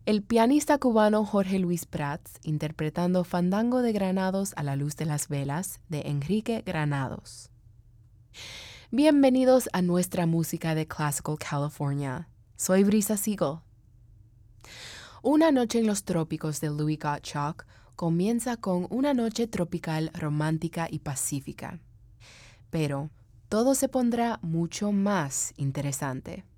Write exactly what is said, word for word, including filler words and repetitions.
El pianista cubano Jorge Luis Prats interpretando Fandango de Granados a la luz de las velas de Enrique Granados. Bienvenidos a nuestra música de Classical California. Soy Brisa Siegel. Una noche en los trópicos de Louis Gottschalk comienza con una noche tropical romántica y pacífica. Pero todo se pondrá mucho más interesante.